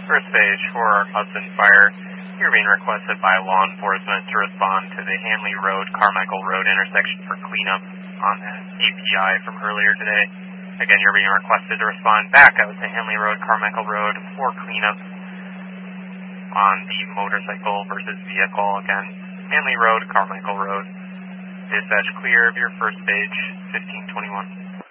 First stage for Hudson Fire. You're being requested by law enforcement to respond to the Hanley Road, Carmichael Road intersection for cleanup on that API from earlier today. Again, you're being requested to respond back out to Hanley Road, Carmichael Road for cleanup on the motorcycle versus vehicle. Again, Hanley Road, Carmichael Road. Dispatch clear of your first stage, 1521.